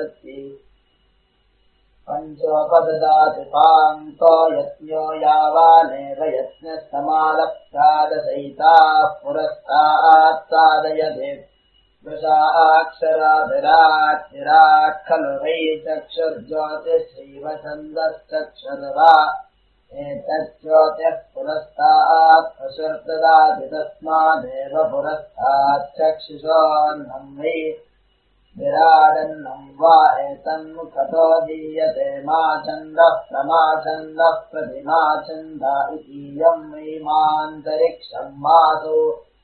प्रति पञ्चोपददाति पान्तो यज्ञो यावानेव यज्ञस्तमालप्स्यादसहिताः पुरस्तात् साधयते वृषाक्षराभिराट् विराट् खलु वै चक्षुर्ज्योतिश्चैव छन्दश्चक्षुर्वा एतज्ज्योतिः पुरस्तात् पशुर्ददाति तस्मादेव पुरस्तात् चक्षुषोऽन्नं वै विराडन्नं वा एतन्मुखतो दीयते माचन्दः प्रमाचन्दः प्रतिमाचन्द इतीयं वै मान्तरिक्षं मासु